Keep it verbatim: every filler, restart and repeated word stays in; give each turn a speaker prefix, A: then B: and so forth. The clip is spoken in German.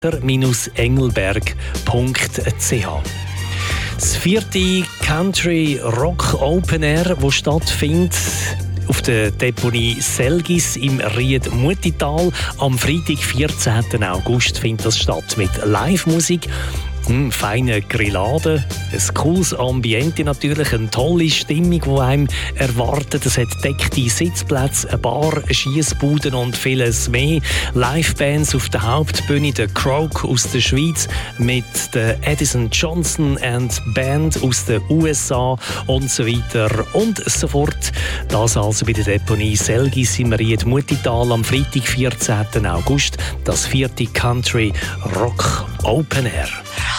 A: engelberg punkt c h. Das vierte Country Rock Open Air, das stattfindet auf der Deponie Selgis im Ried-Mutital. Am Freitag, vierzehnten August, findet das statt mit Live-Musik. Hm, feine Grillade, ein cooles Ambiente natürlich, eine tolle Stimmung, die einem erwartet. Es hat deckte Sitzplätze, eine Bar, Schiessbuden und vieles mehr. Livebands auf der Hauptbühne, der Croak aus der Schweiz mit der Edison Johnson and Band aus den U S A und so weiter und so fort. Das also bei der Deponie Selgis im Ried-Mutital am Freitag, vierzehnten August, das vierte Country Rock Open Air.